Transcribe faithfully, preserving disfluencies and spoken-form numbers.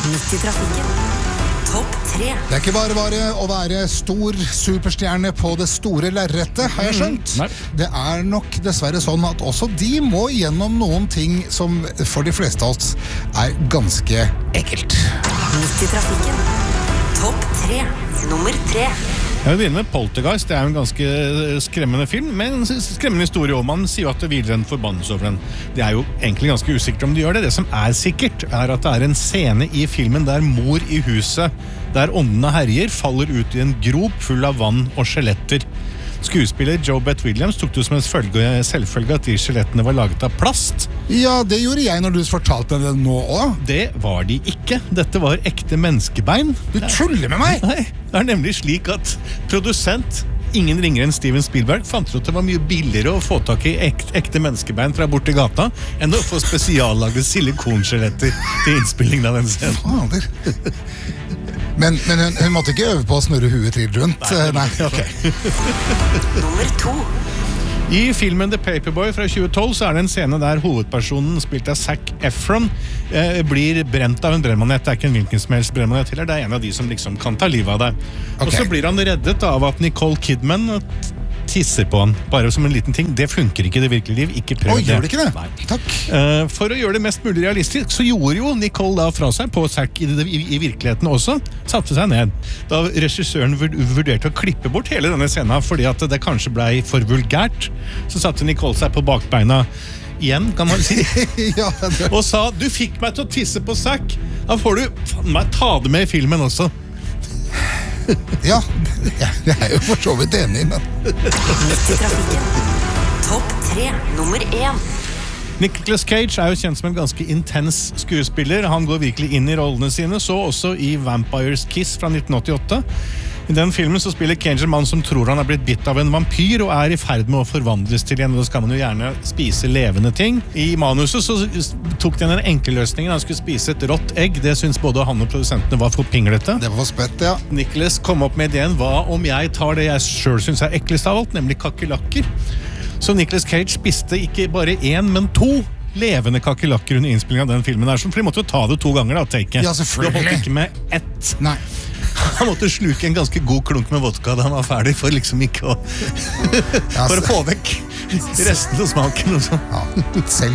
Midt i trafikken. Topp tre. Det er ikke bare bare å være stor superstjerne på det store lerretet, har jeg skjønt. Mm, det er nok dessverre sånn at også de må gjennom noen ting som for de fleste av oss er ganske ekkelt. Midt i trafikken. Topp tre. Nummer tre. Jeg vil begynne med Poltergeist. Det er jo en ganske skremmende film, men en skremmende historie også. Man sier jo at det hviler en forbannelse over den. Det er jo egentlig ganske usikkert om de gjør det. Det som er sikkert, er at det er en scene i filmen der mor i huset, der åndene herjer, faller ut i en grop full av vann og skjeletter. Skuespiller Joe Beth Williams tok det som en følge, selvfølge at de skjelettene var laget av plast. Ja, det gjorde jeg når du fortalte det nå også. Det var de ikke. Dette var ekte menneskebein. Du tuller med meg! Nei, det er nemlig slik at produsent, ingen ringere enn Steven Spielberg, fant ut at det var mye billigere å få tak i ekte, ekte menneskebein fra borte i gata, enn å få spesiallagde silikonskjeletter til innspillingen av den scenen. Fader. Men, men hun, hun måtte ikke øve på å snurre huet trill rundt. Nei, Nei. Okay. Nummer to. I filmen The Paperboy fra tjue tolv så er det en scene der hovedpersonen, spilt av Zac Efron, eh, blir brent av en brennmanet. Det er ikke en hvilken som helst brennmanet til, det er en av de som liksom kan ta livet av deg. Okay. Og så blir han reddet av at Nicole Kidman tisser på han, bare som en liten ting. Det funker ikke i det virkelige liv, ikke prøv Oi, det. gjør det ikke det? Nei. Takk. Uh, for å gjøre det mest mulig realistisk, så gjorde jo Nicole da fra seg på Zac i, i, i virkeligheten også, satte seg ned. Da regissøren vurderte å klippe bort hele denne scenen, fordi at det kanskje ble for vulgært, så satte Nicole seg på bakbeina igjen, kan man si. Ja, det... Og sa, du fikk meg til å tisse på Zac, da får du faen meg ta det med i filmen også. Ja, jeg er jo for så vidt enig, men... Midt i trafikken. Topp tre. Nummer én. Nicolas Cage er jo kjent som en ganske intens skuespiller. Han går virkelig inn i rollene sine, så også i Vampire's Kiss fra nitten åttiåtte. I den filmen så spiller Cage en mann som tror han er blitt bitt av en vampyr og er i ferd med å forvandles til en, og da skal man jo gjerne spise levende ting. I manuset så tok de den enkle løsningen, han skulle spise et rått egg. Det synes både han og produsentene var for pinglete. Det var for spett, ja. Nicholas kom opp med ideen, hva om jeg tar det jeg selv synes er eklest av alt, nemlig kakerlakker. Så Nicolas Cage spiste ikke bare en, men to levende kakerlakker under innspillingen av den filmen der, for de måtte jo ta det to ganger da, take. Ja, selvfølgelig. Det holdt ikke med ett. Nei. Han måtte sluke en ganske god klunk med vodka da han var ferdig, for liksom ikke å... for å få vekk resten av smaken og sånn. Ja, selv